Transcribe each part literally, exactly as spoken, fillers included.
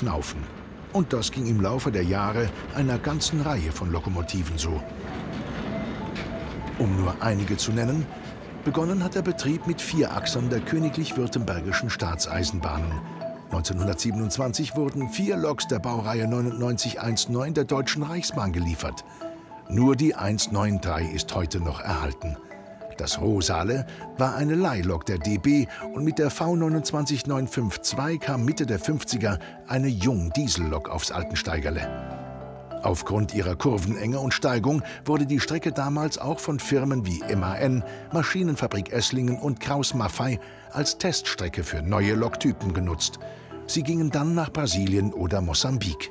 Schnaufen. Und das ging im Laufe der Jahre einer ganzen Reihe von Lokomotiven so. Um nur einige zu nennen, begonnen hat der Betrieb mit Vierachsern der Königlich-Württembergischen Staatseisenbahnen. neunzehnhundertsiebenundzwanzig wurden vier Loks der Baureihe neunundneunzig neunzehn der Deutschen Reichsbahn geliefert. Nur die hundertdreiundneunzig ist heute noch erhalten. Das Rosale war eine Leihlok der D B und mit der V neunundzwanzig neunhundertzweiundfünfzig kam Mitte der fünfziger eine Jung-Diesellok aufs Altensteigerle. Aufgrund ihrer Kurvenenge und Steigung wurde die Strecke damals auch von Firmen wie M A N, Maschinenfabrik Esslingen und Krauss-Maffei als Teststrecke für neue Loktypen genutzt. Sie gingen dann nach Brasilien oder Mosambik.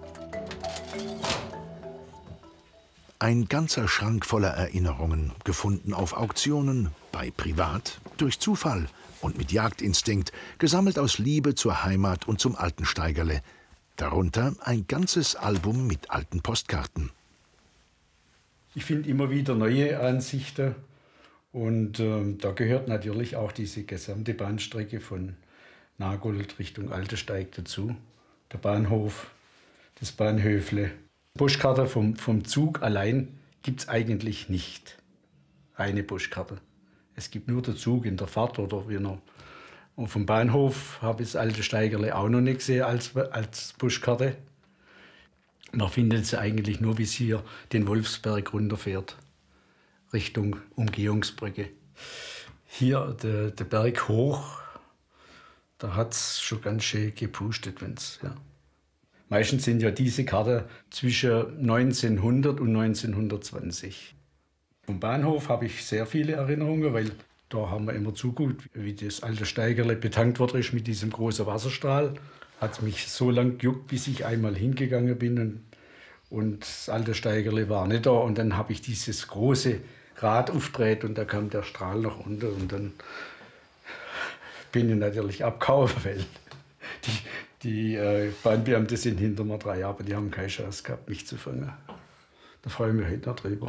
Ein ganzer Schrank voller Erinnerungen, gefunden auf Auktionen, bei Privat, durch Zufall und mit Jagdinstinkt, gesammelt aus Liebe zur Heimat und zum Altensteigerle. Darunter ein ganzes Album mit alten Postkarten. Ich finde immer wieder neue Ansichten und äh, da gehört natürlich auch diese gesamte Bahnstrecke von Nagold Richtung Altesteig dazu. Der Bahnhof, das Bahnhöfle. Postkarte vom, vom Zug allein gibt es eigentlich nicht. Reine Postkarte. Es gibt nur den Zug in der Fahrt oder wie noch. Und vom Bahnhof habe ich das Altesteigerle auch noch nicht gesehen als, als Postkarte. Man findet sie eigentlich nur, wie es hier den Wolfsberg runterfährt, Richtung Umgehungsbrücke. Hier der, der Berg hoch, da hat es schon ganz schön gepustet, wenn's, ja. Meistens sind ja diese Karten zwischen neunzehnhundert und neunzehnhundertzwanzig. Vom Bahnhof habe ich sehr viele Erinnerungen, weil da haben wir immer zugeguckt, wie das Altesteigerle betankt worden ist mit diesem großen Wasserstrahl. Hat mich so lange gejuckt, bis ich einmal hingegangen bin und, und das Altesteigerle war nicht da. Und dann habe ich dieses große Rad aufgedreht und da kam der Strahl nach unten und dann bin ich natürlich abgehauen, weil die, die äh, Bahnbeamte sind hinter mir drei, aber die haben keine Chance gehabt, mich zu fangen. Da freue ich mich heute noch drüber.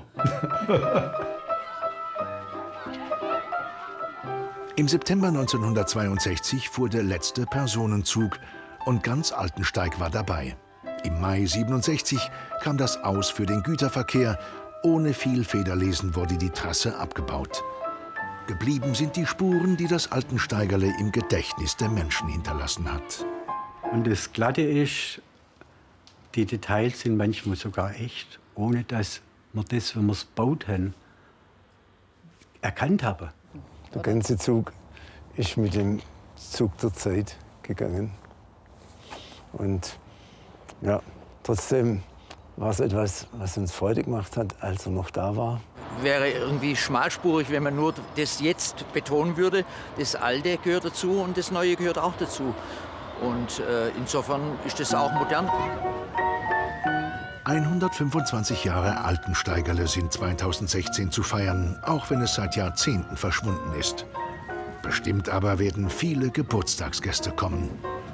Im September neunzehnhundertzweiundsechzig fuhr der letzte Personenzug und ganz Altensteig war dabei. Im Mai siebenundsechzig kam das Aus für den Güterverkehr. Ohne viel Federlesen wurde die Trasse abgebaut. Geblieben sind die Spuren, die das Altensteigerle im Gedächtnis der Menschen hinterlassen hat. Und das Glatte ist, die Details sind manchmal sogar echt, ohne dass wir das, wenn wir es gebaut haben, erkannt haben. Der ganze Zug ist mit dem Zug der Zeit gegangen. Und ja, trotzdem war es etwas, was uns Freude gemacht hat, als er noch da war. Wäre irgendwie schmalspurig, wenn man nur das jetzt betonen würde. Das Alte gehört dazu und das Neue gehört auch dazu. Und äh, insofern ist das auch modern. hundertfünfundzwanzig Jahre Altensteigerle sind zweitausendsechzehn zu feiern, auch wenn es seit Jahrzehnten verschwunden ist. Bestimmt aber werden viele Geburtstagsgäste kommen.